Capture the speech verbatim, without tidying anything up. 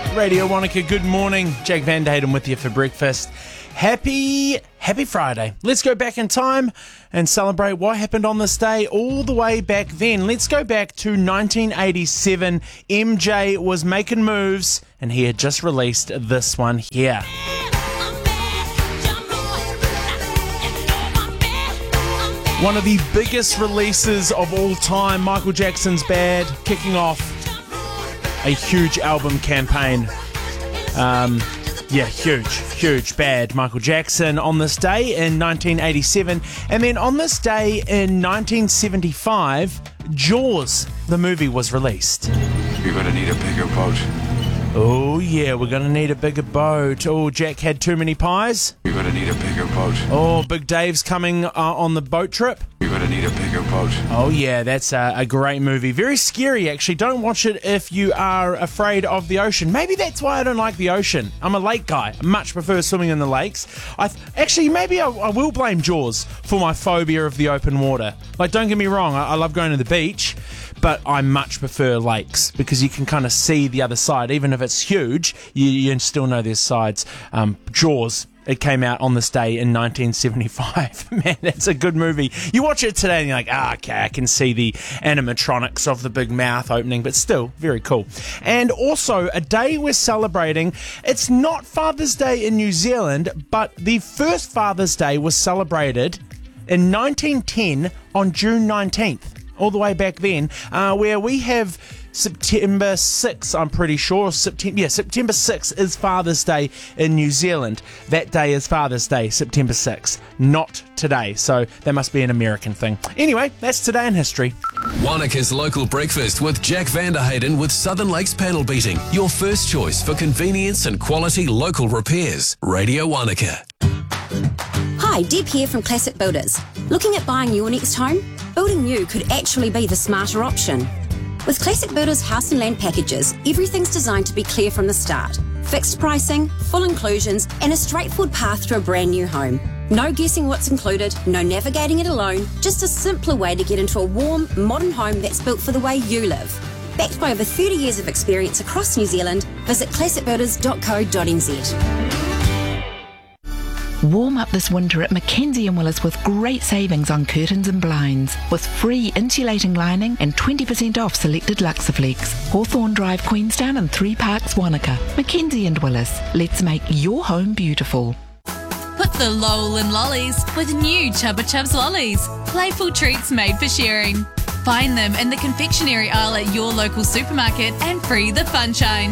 Radio Wanaka, good morning. Jack Van Hayden with you for breakfast. Happy, happy Friday. Let's go back in time and celebrate what happened on this day all the way back then. Let's go back to nineteen eighty-seven. M J was making moves and he had just released this one here. One of the biggest releases of all time, Michael Jackson's Bad, kicking off a huge album campaign. Um, yeah, huge, huge, Bad. Michael Jackson on this day in nineteen eighty-seven. And then on this day in nineteen seventy-five, Jaws, the movie, was released. You're going to need a bigger boat. Oh, yeah, we're going to need a bigger boat. Oh, Jack had too many pies. You're going to need a bigger boat. Oh, Big Dave's coming uh, on the boat trip. You're going to need a bigger boat. Oh, yeah, that's a, a great movie. Very scary, actually. Don't watch it if you are afraid of the ocean. Maybe that's why I don't like the ocean. I'm a lake guy. I much prefer swimming in the lakes. I th- Actually, maybe I, I will blame Jaws for my phobia of the open water. Like, don't get me wrong, I, I love going to the beach, but I much prefer lakes because you can kind of see the other side. Even if it's huge, you, you still know there's sides. Um, Jaws. It came out on this day in nineteen seventy-five. Man, that's a good movie. You watch it today and you're like, ah, okay, I can see the animatronics of the big mouth opening, but still, very cool. And also, a day we're celebrating, it's not Father's Day in New Zealand, but the first Father's Day was celebrated in nineteen ten on June nineteenth, all the way back then, uh, where we have September sixth, I'm pretty sure. September, yeah, September sixth is Father's Day in New Zealand. That day is Father's Day, September sixth, not today. So that must be an American thing. Anyway, that's today in history. Wanaka's local breakfast with Jack Vander Hayden with Southern Lakes Panel Beating. Your first choice for convenience and quality local repairs. Radio Wanaka. Hi, Deb here from Classic Builders. Looking at buying your next home? Building new could actually be the smarter option. With Classic Builders house and land packages, everything's designed to be clear from the start. Fixed pricing, full inclusions, and a straightforward path to a brand new home. No guessing what's included, no navigating it alone, just a simpler way to get into a warm, modern home that's built for the way you live. Backed by over thirty years of experience across New Zealand, visit classic builders dot co dot n z. Warm up this winter at Mackenzie and Willis with great savings on curtains and blinds, with free insulating lining and twenty percent off selected Luxaflex. Hawthorne Drive, Queenstown and Three Parks, Wanaka. Mackenzie and Willis. Let's make your home beautiful. Put the lol in lollies with new Chubba Chubs lollies. Playful treats made for sharing. Find them in the confectionery aisle at your local supermarket and free the funshine.